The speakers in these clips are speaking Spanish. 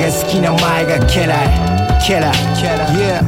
好きな前が家来Yeah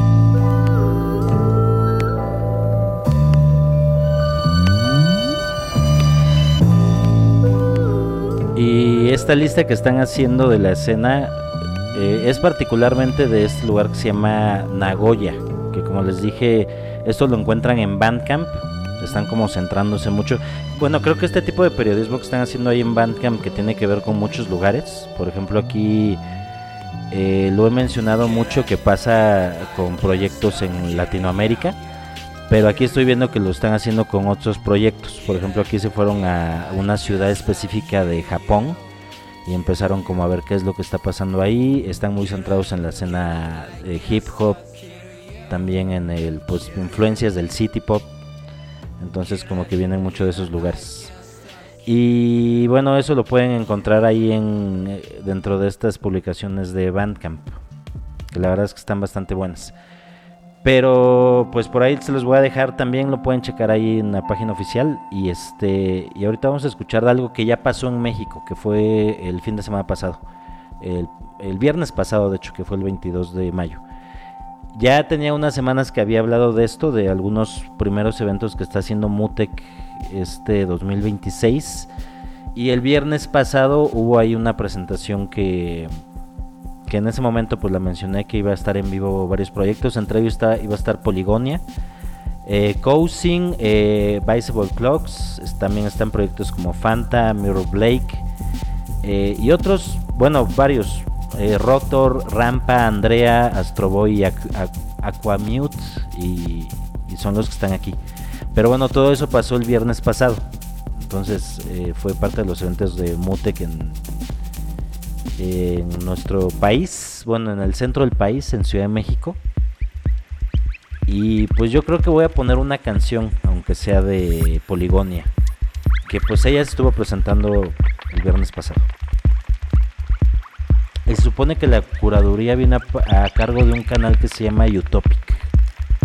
Y esta lista que están haciendo de la escena es particularmente de este lugar que se llama Nagoya, que como les dije, esto lo encuentran en Bandcamp, están como centrándose mucho. Bueno, creo que este tipo de periodismo que están haciendo ahí en Bandcamp, que tiene que ver con muchos lugares, por ejemplo aquí lo he mencionado mucho, que pasa con proyectos en Latinoamérica, pero aquí estoy viendo que lo están haciendo con otros proyectos. Por ejemplo, aquí se fueron a una ciudad específica de Japón y empezaron como a ver qué es lo que está pasando ahí. Están muy centrados en la escena de hip hop, también en el pues influencias del city pop. Entonces como que vienen mucho de esos lugares. Y bueno, eso lo pueden encontrar ahí dentro de estas publicaciones de Bandcamp, que la verdad es que están bastante buenas. Pero pues por ahí se los voy a dejar, también lo pueden checar ahí en la página oficial. Y ahorita vamos a escuchar algo que ya pasó en México, que fue el fin de semana pasado, el viernes pasado, de hecho, que fue el 22 de mayo. Ya tenía unas semanas que había hablado de esto, de algunos primeros eventos que está haciendo Mutec 2026. Y el viernes pasado hubo ahí una presentación que en ese momento pues la mencioné, que iba a estar en vivo varios proyectos. Entre ellos iba a estar Poligonia, Cousin, Visible Clocks, también están proyectos como Fanta, Mirror Blake, y otros, bueno, varios, Rotor, Rampa, Andrea, Astroboy y Aquamute, y son los que están aquí. Pero bueno, todo eso pasó el viernes pasado, entonces fue parte de los eventos de Mutec en nuestro país, bueno, en el centro del país, en Ciudad de México. Y pues yo creo que voy a poner una canción, aunque sea de Poligonia, que pues ella estuvo presentando el viernes pasado. Se supone que la curaduría viene a cargo de un canal que se llama Utopic.